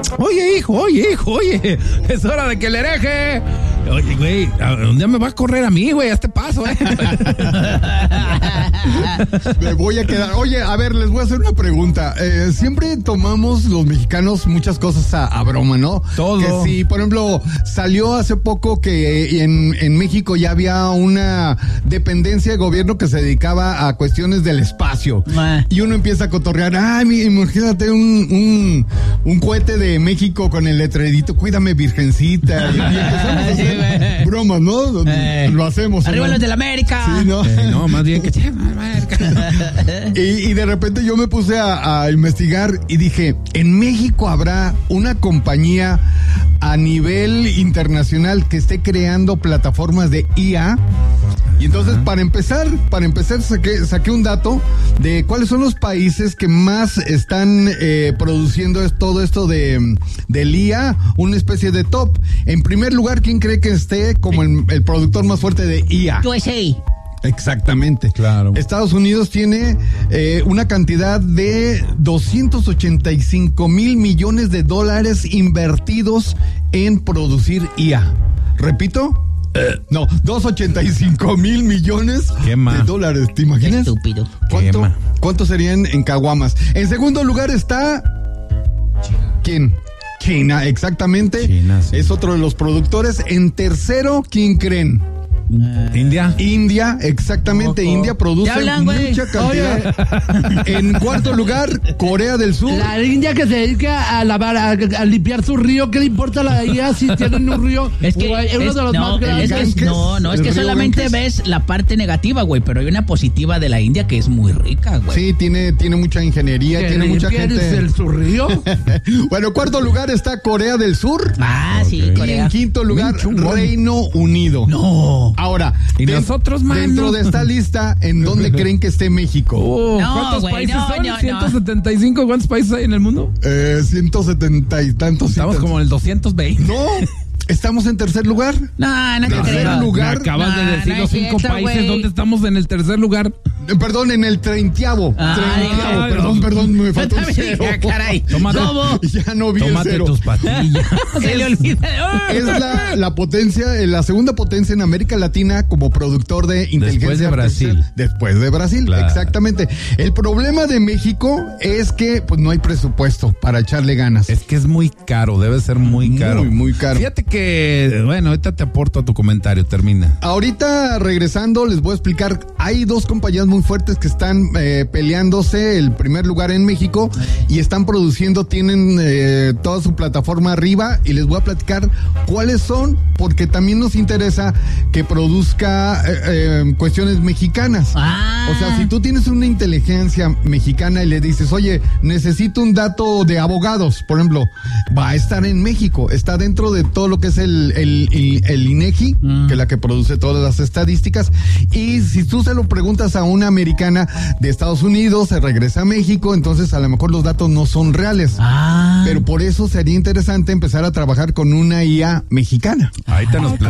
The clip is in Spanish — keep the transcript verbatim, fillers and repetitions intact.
Oye, hijo, oye, hijo, oye, es hora de que le hereje. Oye, güey, ¿un día me va a correr a mí, güey? Hazte paso, ¿eh? Me voy a quedar. Oye, a ver, les voy a hacer una pregunta. Eh, siempre tomamos los mexicanos muchas cosas a, a broma, ¿no? Todo. Que sí, por ejemplo, salió hace poco que en, en México ya había una dependencia de gobierno que se dedicaba a cuestiones del espacio. Ah. Y uno empieza a cotorrear. Ay, mi, imagínate un, un, un cohete de México con el letrerito, cuídame, virgencita. Y, y empezamos a hacer Sí, bromas, ¿no? Eh. Lo hacemos. Arriba ¿no? los de la América. Sí, ¿no? Eh, no, más bien que... América. Y, y de repente yo me puse a, a investigar y dije, en México habrá una compañía a nivel internacional que esté creando plataformas de I A. Y entonces, Ajá. para empezar, para empezar saqué, saqué un dato de cuáles son los países que más están eh, produciendo es, todo esto de del I A, una especie de top. En primer lugar, ¿quién cree que esté como el, el productor más fuerte de I A? U S A. Exactamente. Claro. Estados Unidos tiene eh, una cantidad de doscientos ochenta y cinco mil millones de dólares invertidos en producir I A. Repito, eh, no, doscientos ochenta y cinco mil millones Qué ma. de dólares. ¿Te imaginas? Estúpido. ¿Cuánto, Qué ma. ¿Cuánto serían en caguamas? En segundo lugar está... ¿Quién? China, exactamente. China, sí. Es otro de los productores. En tercero, ¿quién creen? India. India, exactamente. Ojo. India produce ¿Te hablan, güey? mucha cantidad. En cuarto lugar, Corea del Sur. La India que se dedica a lavar, a, a limpiar su río, ¿qué le importa a la I A si tienen un río? Es que, Uy, uno es, de los no, más grandes. es que- Ganges, no, no, es el que río solamente Ganges. ves la parte negativa, güey, pero hay una positiva de la India que es muy rica, güey. Sí, tiene, tiene mucha ingeniería, ¿Que tiene mucha limpian gente. el, su río? Bueno, en cuarto lugar está Corea del Sur. Ah, sí, Ok. Y en Corea. quinto lugar, Bien chungón. Reino Unido. No. Ahora, ¿Y den- nosotros, mano? dentro de esta lista, ¿en dónde creen que esté México? Oh, No, ¿cuántos güey, países no, son? no, no. ciento setenta y cinco. ¿Cuántos países hay en el mundo? Eh, ciento setenta y tantos. Estamos como en el doscientos veinte. No, estamos en tercer lugar. No, no te Tercer creo. lugar. Me acabas de No, decir no los es cinco cierto, países. güey. ¿Dónde estamos en el tercer lugar? Eh, Perdón, en el treintiavo. Ah, treintiavo, ay, perdón, no. perdón, me faltó un También cero. dije, caray. Tómate. ¿Cómo? Ya no vi el Tómate cero. tus pastillas. Se le olvida. Es la, la potencia, eh, la segunda potencia en América Latina como productor de inteligencia Después de artificial. Brasil. Después de Brasil, Claro. exactamente. El problema de México es que pues no hay presupuesto para echarle ganas. Es que es muy caro, debe ser muy Muy, caro. muy caro. Fíjate que, bueno, ahorita te aporto a tu comentario, termina. Ahorita regresando les voy a explicar, hay dos compañías muy fuertes que están eh, peleándose el primer lugar en México y están produciendo, tienen eh, toda su plataforma arriba y les voy a platicar cuáles son, porque también nos interesa que produzca eh, eh, cuestiones mexicanas. Ah. O sea, si tú tienes una inteligencia mexicana y le dices, oye, necesito un dato de abogados, por ejemplo, va a estar en México, está dentro de todo lo que es el, el, el, el INEGI, Mm. que es la que produce todas las estadísticas, y si tú se lo preguntas a una americana de Estados Unidos, se regresa a México, entonces a lo mejor los datos no son reales. Ah. Pero por eso sería interesante empezar a trabajar con una I A mexicana. Ahorita nos